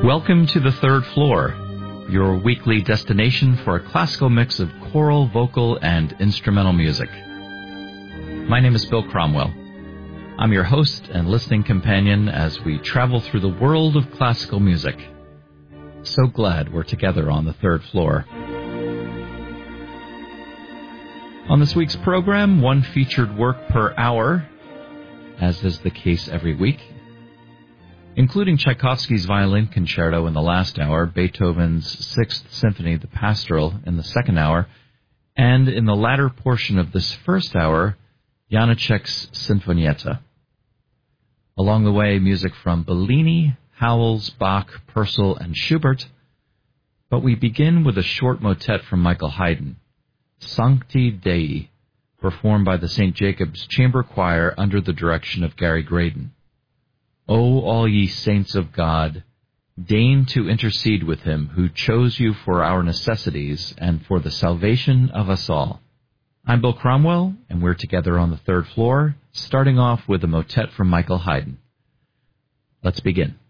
Welcome to the Third Floor, your weekly destination for a classical mix of choral, vocal, and instrumental music. My name is Bill Cromwell. I'm your host and listening companion as we travel through the world of classical music. So glad we're together on the third floor. On this week's program, one featured work per hour, as is the case every week, including Tchaikovsky's Violin Concerto in the last hour, Beethoven's Sixth Symphony, the Pastoral, in the second hour, and in the latter portion of this first hour, Janacek's Sinfonietta. Along the way, music from Bellini, Howells, Bach, Purcell, and Schubert, but we begin with a short motet from Michael Haydn, Sancti Dei, performed by the St. Jacob's Chamber Choir under the direction of Gary Graydon. O all ye saints of God, deign to intercede with him who chose you for our necessities and for the salvation of us all. I'm Bill Cromwell, and we're together on the third floor, starting off with a motet from Michael Haydn. Let's begin.